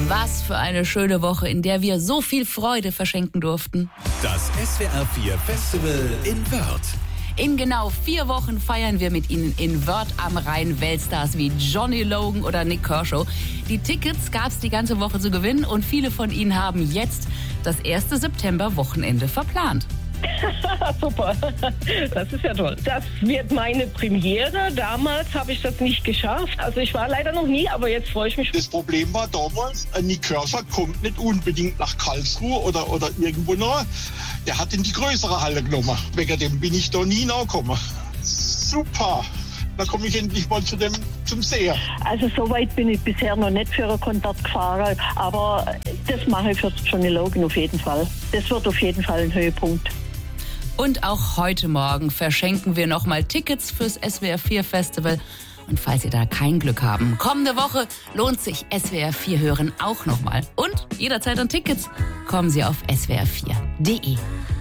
Was für eine schöne Woche, in der wir so viel Freude verschenken durften. Das SWR 4 Festival in Wörth. In genau 4 Wochen feiern wir mit Ihnen in Wörth am Rhein Weltstars wie Johnny Logan oder Nik Kershaw. Die Tickets gab es die ganze Woche zu gewinnen und viele von Ihnen haben jetzt das 1. September-Wochenende verplant. Super, das ist ja toll. Das wird meine Premiere. Damals habe ich das nicht geschafft. Also ich war leider noch nie, aber jetzt freue ich mich. Das Problem war damals, Nik Kershaw kommt nicht unbedingt nach Karlsruhe oder irgendwo noch. Der hat in die größere Halle genommen. Wegen dem bin ich da nie nachgekommen. Super. Da komme ich endlich mal zum Sehen. Also so weit bin ich bisher noch nicht für ein Konzert gefahren, aber das mache ich für Johnny Logan auf jeden Fall. Das wird auf jeden Fall ein Höhepunkt. Und auch heute Morgen verschenken wir nochmal Tickets fürs SWR 4 Festival. Und falls Sie da kein Glück haben, kommende Woche lohnt sich SWR 4 hören auch nochmal. Und jederzeit an Tickets kommen Sie auf swr4.de.